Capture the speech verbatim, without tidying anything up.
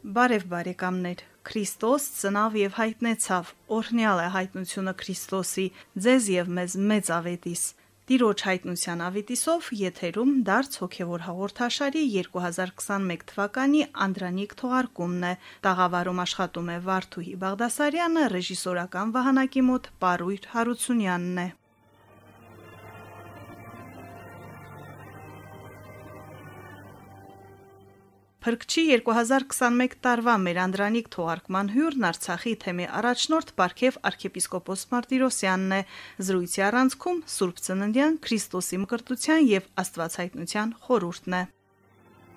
Բարև բարեկամներ, Քրիստոս ծնավ և հայտնեցավ, օրհնյալ է հայտնությունը Քրիստոսի, ձեզ և մեզ մեծ ավետիս։ Տիրոջ հայտնության ավետիսով եթերում դարձ հոգևոր հաղորդաշարի երկու հազար քսանմեկ թվականի անդրանիկ թողարկումն է, տաղավարում աշխատում է Վարդուհի Բաղդասարյանը, ռեժիսորական վահանակի մոտ Պարույր Հարությունյանն է։ Փրկչի երկու հազար քսանմեկ տարվա մեր անդրանիկ թողարկման հյուրն Արցախի թեմի առաջնորդ Պարքև arczepiskopos Martirosyanն է, զրույցի առանցքում Սուրբ Ծննդյան Քրիստոսի մկրտության և Աստվածհայտնության խորհուրդն է։